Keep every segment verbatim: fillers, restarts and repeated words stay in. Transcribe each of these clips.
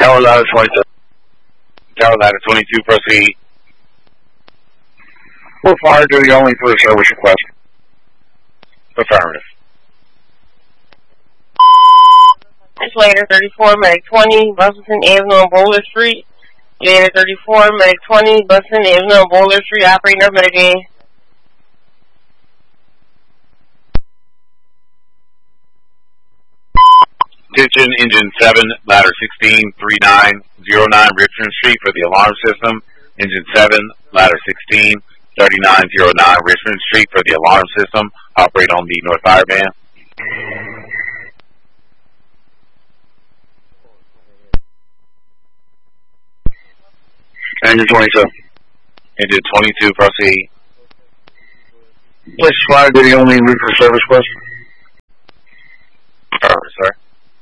Tower ladder twenty-two. Tower ladder twenty-two, proceed. For fire duty only for a service request. Affirmative. Later thirty-four, Medic twenty, Bussington Avenue on Boulder Street. Later thirty-four, Medic twenty, Bussington Avenue on Boulder Street, operating our mitigate. Attention, engine seven, ladder sixteen, thirty-nine oh nine Richmond Street for the alarm system. Engine seven, ladder sixteen, thirty-nine oh nine Richmond Street for the alarm system. Operate on the North Fire Band. Engine twenty-two. Engine twenty-two, proceed. Place fire duty only en route for service request. Affirmative, sir.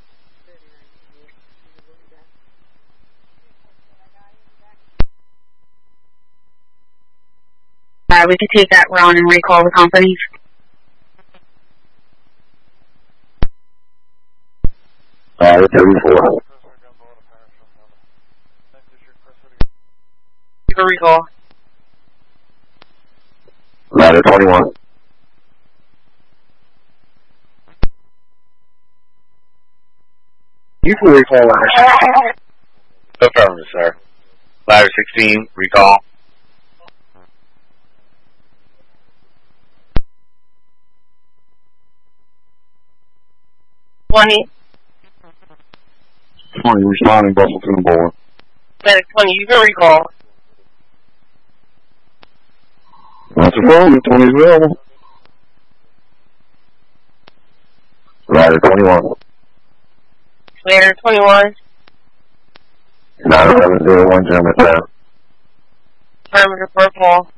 Uh, we could take that round and recall the companies. Uh, thirty-four. You can recall. Ladder twenty-one. You can recall ladder. Affirmative, sir. Ladder sixteen, recall. twenty. twenty, responding, Bussington and Boulder. Medic twenty, you can recall. That's a problem, twenty's available. Ladder twenty-one. Later twenty-one. nine eleven oh one, German town. Affirmative, recall.